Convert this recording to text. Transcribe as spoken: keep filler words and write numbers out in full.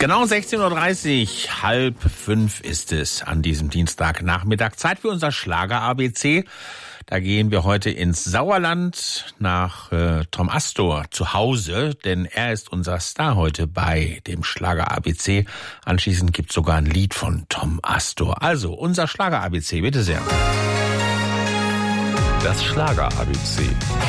Genau sechzehn Uhr dreißig, halb fünf ist es an diesem Dienstagnachmittag. Zeit für unser Schlager-A B C. Da gehen wir heute ins Sauerland nach äh, Tom Astor zu Hause, denn er ist unser Star heute bei dem Schlager-A B C. Anschließend gibt es sogar ein Lied von Tom Astor. Also unser Schlager-A B C, bitte sehr. Das Schlager-A B C.